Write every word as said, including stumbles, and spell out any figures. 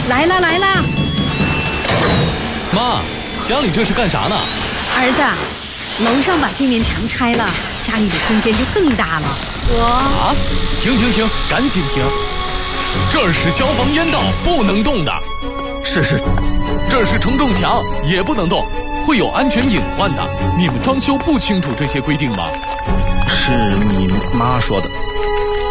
来啦来啦！ 妈，家里这是干啥呢？ 儿子，楼上把这面墙拆了，家里的空间就更大了。我啊！停停停，赶紧停！这儿是消防烟道，不能动的。 是是， 这是承重墙，也不能动，会有安全隐患的。你们装修不清楚这些规定吗？ 是你妈说的。